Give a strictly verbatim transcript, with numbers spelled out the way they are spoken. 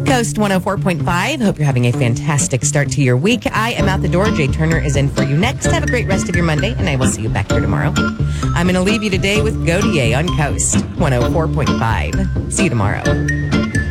Coast one oh four point five. Hope you're having a fantastic start to your week. I am out the door. Jay Turner is in for you next. Have a great rest of your Monday, and I will see you back here tomorrow. I'm going to leave you today with Godier on Coast one oh four point five. See you tomorrow.